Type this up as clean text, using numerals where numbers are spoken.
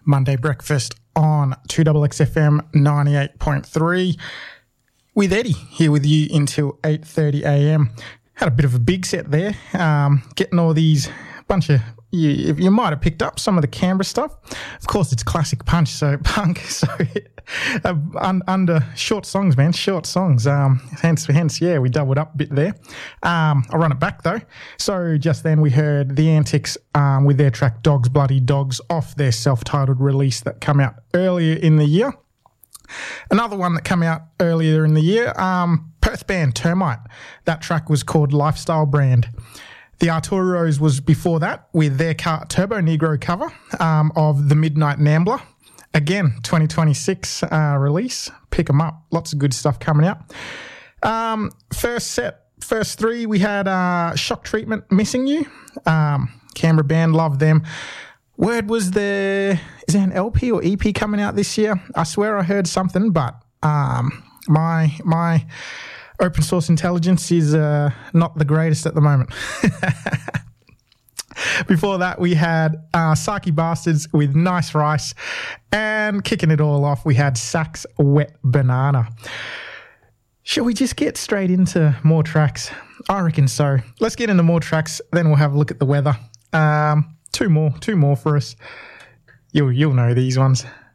Monday breakfast on 2XXFM 98.3 with Eddie here with you until 8:30 a.m. Had a bit of a big set there, getting all these bunch of, you might have picked up some of the Canberra stuff. Of course, it's classic punk, so under short songs, man, short songs. Hence, yeah, we doubled up a bit there. I'll run it back though. So just then we heard The Antics with their track Dogs Bloody Dogs off their self-titled release that came out earlier in the year. Another one that came out earlier in the year, Perth band Termite. That track was called Lifestyle Brand. The Arturos was before that with their Turbo Negro cover of The Midnight Nambler. Again, 2026 release. Pick them up. Lots of good stuff coming out. First three, we had Shock Treatment, Missing You. Canberra band, love them. Word was is there an LP or EP coming out this year? I swear I heard something, but my open source intelligence is not the greatest at the moment. Before that, we had Saki Bastards with Nice Rice, and kicking it all off, we had Sax Wet Banana. Shall we just get straight into more tracks? I reckon so. Let's get into more tracks, then we'll have a look at the weather. Two more for us. You'll know these ones.